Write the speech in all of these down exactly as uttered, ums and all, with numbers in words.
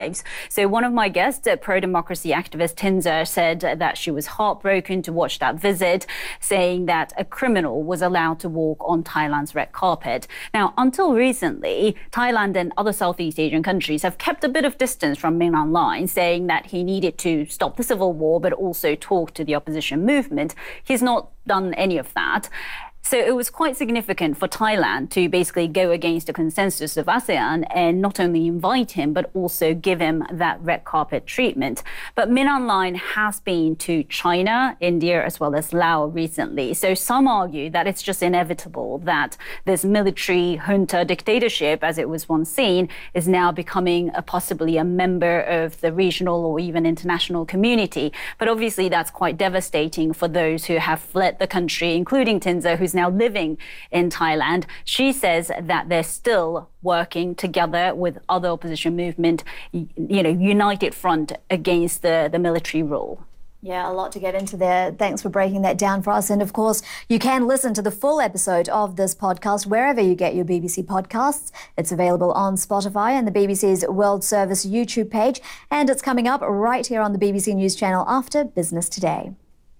lives. So one of my guests, a pro-democracy activist Tinza, said that she was heartbroken to watch that visit, saying that a criminal was allowed to walk on Thailand's red carpet. Now, until recently, Thailand and other Southeast Asian countries have kept a bit of distance from Min Aung Hlaing, saying that he needed to stop the civil war, but also talk to the opposition movement. He's not done any of that. So it was quite significant for Thailand to basically go against the consensus of ASEAN and not only invite him, but also give him that red carpet treatment. But Min Aung Hlaing has been to China, India, as well as Laos recently. So some argue that it's just inevitable that this military junta dictatorship, as it was once seen, is now becoming a, possibly a member of the regional or even international community. But obviously that's quite devastating for those who have fled the country, including Tinza, who's now living in Thailand. She says that they're still working together with other opposition movement, you know, united front against the, the military rule. Yeah, a lot to get into there. Thanks for breaking that down for us. And of course, you can listen to the full episode of this podcast wherever you get your B B C podcasts. It's available on Spotify and the B B C's World Service YouTube page. And it's coming up right here on the B B C News channel after Business Today.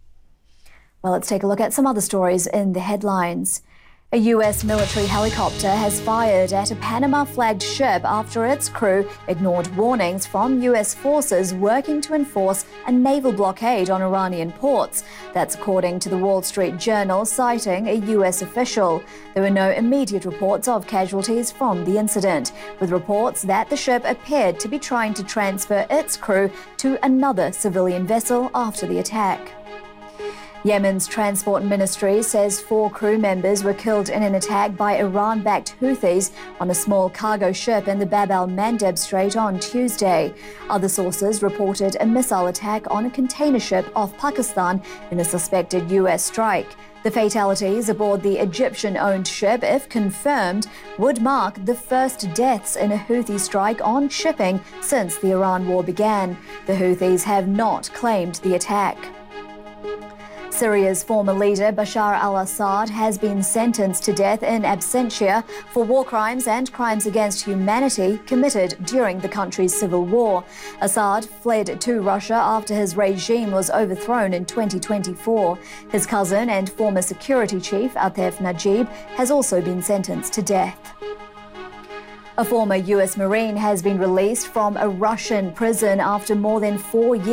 Well, let's take a look at some other stories in the headlines. A U S military helicopter has fired at a Panama-flagged ship after its crew ignored warnings from U S forces working to enforce a naval blockade on Iranian ports. That's according to the Wall Street Journal, citing a U S official. There were no immediate reports of casualties from the incident, with reports that the ship appeared to be trying to transfer its crew to another civilian vessel after the attack. Yemen's transport ministry says four crew members were killed in an attack by Iran-backed Houthis on a small cargo ship in the Bab el-Mandeb Strait on Tuesday. Other sources reported a missile attack on a container ship off Pakistan in a suspected U S strike. The fatalities aboard the Egyptian-owned ship, if confirmed, would mark the first deaths in a Houthi strike on shipping since the Iran war began. The Houthis have not claimed the attack. Syria's former leader, Bashar al-Assad, has been sentenced to death in absentia for war crimes and crimes against humanity committed during the country's civil war. Assad fled to Russia after his regime was overthrown in twenty twenty-four. His cousin and former security chief, Atef Najib, has also been sentenced to death. A former U S Marine has been released from a Russian prison after more than four years.